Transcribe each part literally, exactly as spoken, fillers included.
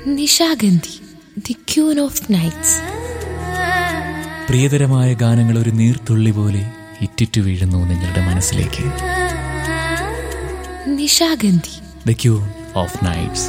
Nishagandhi, the queen of nights. പ്രിയതരമായ ഗാനങ്ങൾ ഒരു നീർത്തുള്ളി പോലെ ഇറ്റിറ്റു വീഴുന്നു നിങ്ങളുടെ മനസ്സിലേക്ക്. Nishagandhi, the queen of nights.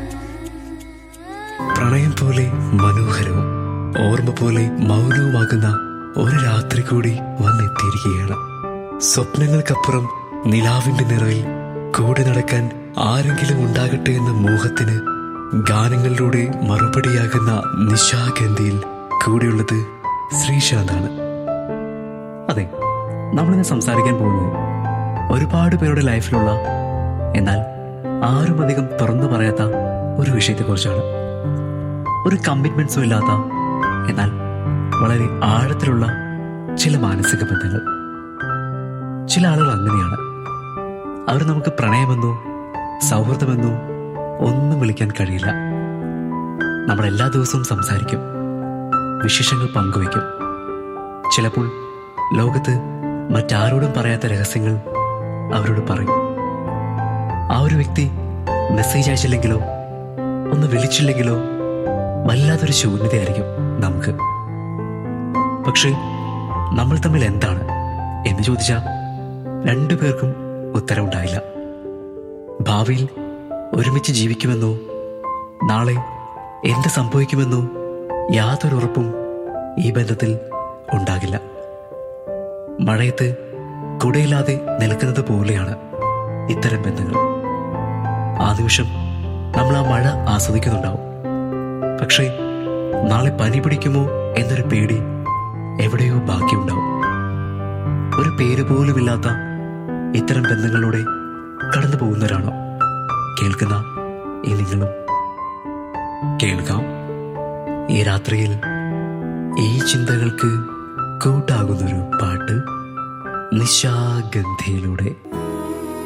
പ്രണയം പോലെ മനോഹരവും ഓർമ്മ പോലെ മൗനവുമാകുന്ന ഒരു രാത്രി കൂടി വന്നെത്തിയിരിക്കുകയാണ്. സ്വപ്നങ്ങൾക്കപ്പുറം നിലാവിന്റെ നിറവിൽ കൂടെ നടക്കാൻ ആരെങ്കിലും ഉണ്ടാകട്ടെ എന്ന മോഹത്തിന് ഗാനങ്ങളിലൂടെ മറുപടിയാകുന്ന നിശാഗന്ധിയിൽ കൂടെയുള്ളത് ശ്രീശാന്താണ്. അതെ, നമ്മളിന്ന് സംസാരിക്കാൻ പോകുന്നത് ഒരുപാട് പേരുടെ ലൈഫിലുള്ള എന്നാൽ ആരും അധികം തുറന്നു പറയാത്ത ഒരു വിഷയത്തെക്കുറിച്ചാണ്. ഒരു കമ്മിറ്റ്മെന്റ്സും ഇല്ലാത്ത എന്നാൽ വളരെ ആഴത്തിലുള്ള ചില മാനസിക ബന്ധങ്ങൾ. ചില ആളുകൾ അങ്ങനെയാണ്. അവർ നമുക്ക് പ്രണയമെന്നോ സൗഹൃദമെന്നോ ഒന്നും വിളിക്കാൻ കഴിയില്ല. നമ്മൾ എല്ലാ ദിവസവും സംസാരിക്കും, വിശേഷങ്ങൾ പങ്കുവയ്ക്കും. ചിലപ്പോൾ ലോകത്ത് മറ്റാരോടും പറയാത്ത രഹസ്യങ്ങൾ അവരോട് പറയും. ആ ഒരു വ്യക്തി മെസ്സേജ് അയച്ചില്ലെങ്കിലോ ഒന്ന് വിളിച്ചില്ലെങ്കിലോ വല്ലാത്തൊരു ശൂന്യതയായിരിക്കും നമുക്ക്. പക്ഷേ നമ്മൾ തമ്മിൽ എന്താണ് എന്ന് ചോദിച്ചാൽ രണ്ടു പേർക്കും ഉത്തരവുണ്ടായില്ല. ഭാവിയിൽ ഒരുമിച്ച് ജീവിക്കുമെന്നോ നാളെ എന്ത് സംഭവിക്കുമെന്നോ യാതൊരു ഉറപ്പും ഈ ബന്ധത്തിൽ ഉണ്ടാകില്ല. മഴയത്ത് കുടയില്ലാതെ നിൽക്കുന്നത് പോലെയാണ് ഇത്തരം ബന്ധങ്ങൾ. ആ നിമിഷം നമ്മൾ ആ മഴ ആസ്വദിക്കുന്നുണ്ടാവും. പക്ഷേ നാളെ പനി പിടിക്കുമോ എന്നൊരു പേടി എവിടെയോ ബാക്കിയുണ്ടാവും. ഒരു പേര് പോലുമില്ലാത്ത ഇത്തരം ബന്ധങ്ങളിലൂടെ കടന്നു പോകുന്നവരാണോ കേൾക്കുന്ന ഈ നിങ്ങളും? കേൾക്കാം ഈ രാത്രിയിൽ ഈ ചിന്തകൾക്ക് കൂട്ടാകുന്നൊരു പാട്ട് നിശാഗന്ധിയിലൂടെ.